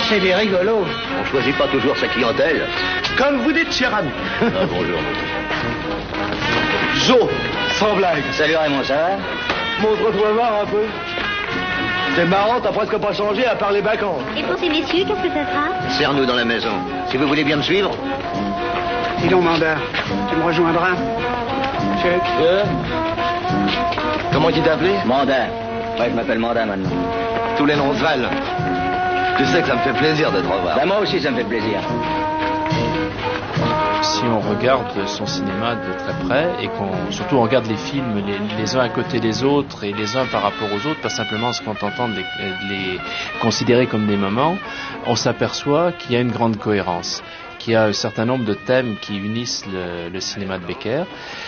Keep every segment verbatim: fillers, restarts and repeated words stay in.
c'est des rigolos. On choisit pas toujours sa clientèle. Comme vous dites, cher ami. Ah, bonjour. Jo, sans blague. Salut Raymond, ça va? Montre-toi voir un peu. C'est marrant, t'as presque pas changé à part les vacances. Et pour ces messieurs, qu'est-ce que ça sera? Serre-nous dans la maison. Si vous voulez bien me suivre. Dis donc, Mandat, tu me rejoindras. Check. Euh Comment tu t'appelais? Mandat. Ouais, je m'appelle Mandat maintenant. Tous les noms se valent. Tu sais que ça me fait plaisir de te revoir. Bah, moi aussi, ça me fait plaisir. Si on regarde son cinéma de très près et qu'on surtout on regarde les films les, les uns à côté des autres et les uns par rapport aux autres, pas simplement se contentant de les, de les considérer comme des moments, on s'aperçoit qu'il y a une grande cohérence, qu'il y a un certain nombre de thèmes qui unissent le, le cinéma de Becker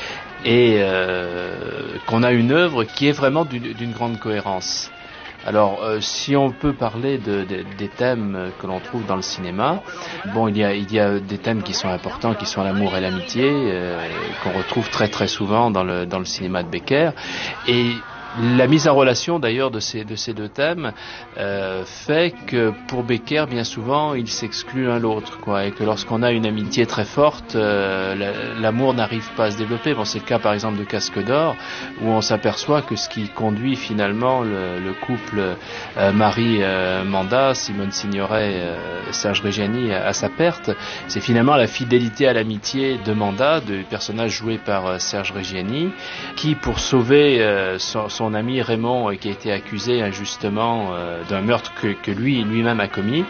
et euh, qu'on a une œuvre qui est vraiment d'une, d'une grande cohérence. Alors, euh, si on peut parler de, de, des thèmes que l'on trouve dans le cinéma, bon, il y a, il y a des thèmes qui sont importants, qui sont l'amour et l'amitié, euh, qu'on retrouve très très souvent dans le, dans le cinéma de Becker. Et la mise en relation d'ailleurs de ces, de ces deux thèmes euh, fait que pour Becker, bien souvent, ils s'excluent l'un l'autre, quoi, et que lorsqu'on a une amitié très forte, euh, l'amour n'arrive pas à se développer. Bon, c'est le cas par exemple de Casque d'Or, où on s'aperçoit que ce qui conduit finalement le, le couple euh, Marie-Mandat, euh, Simone Signoret, euh, Serge Reggiani à, à sa perte, c'est finalement la fidélité à l'amitié de Mandat, du personnage joué par euh, Serge Reggiani, qui pour sauver euh, son, son son ami Raymond, qui a été accusé injustement euh, d'un meurtre que, que lui lui-même a commis,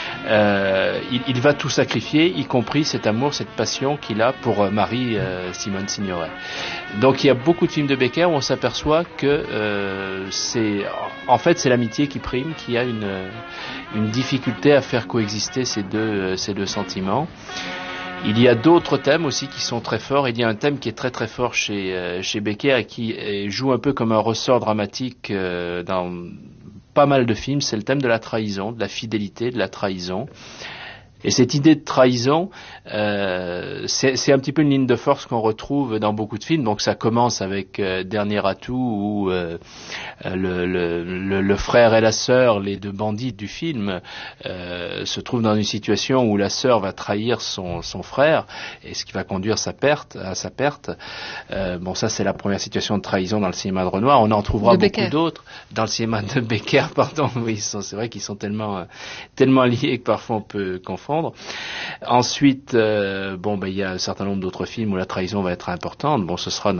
euh, il, il va tout sacrifier, y compris cet amour, cette passion qu'il a pour euh, Marie euh, Simone Signoret. Donc il y a beaucoup de films de Becker où on s'aperçoit que euh, c'est en fait c'est l'amitié qui prime, qui a une une difficulté à faire coexister ces deux euh, ces deux sentiments. Il y a d'autres thèmes aussi qui sont très forts. Il y a un thème qui est très très fort chez euh, chez Becker et qui euh, joue un peu comme un ressort dramatique euh, dans pas mal de films. C'est le thème de la trahison, de la fidélité, de la trahison. Et cette idée de trahison, euh, c'est, c'est un petit peu une ligne de force qu'on retrouve dans beaucoup de films. Donc ça commence avec euh, Dernier atout où euh, le, le, le, le frère et la sœur, les deux bandits du film, euh, se trouvent dans une situation où la sœur va trahir son, son frère, et ce qui va conduire sa perte, à sa perte. Euh, bon, ça c'est la première situation de trahison dans le cinéma de Renoir. On en trouvera de beaucoup Becker. d'autres dans le cinéma de Becker. Pardon, oui, ils sont, c'est vrai qu'ils sont tellement, euh, tellement liés que parfois on peut confondre. Ensuite, euh, bon, ben il y a un certain nombre d'autres films où la trahison va être importante. Bon, ce sera